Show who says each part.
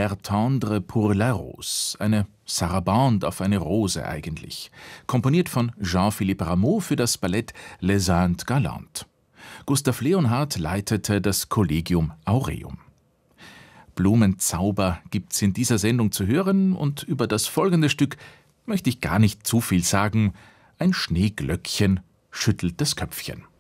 Speaker 1: L'air tendre pour la rose, eine Sarabande auf eine Rose eigentlich, komponiert von Jean-Philippe Rameau für das Ballett Les Indes Galantes. Gustav Leonhardt leitete das Collegium Aureum. Blumenzauber gibt's in dieser Sendung zu hören und über das folgende Stück möchte ich gar nicht zu viel sagen. Ein Schneeglöckchen schüttelt das Köpfchen.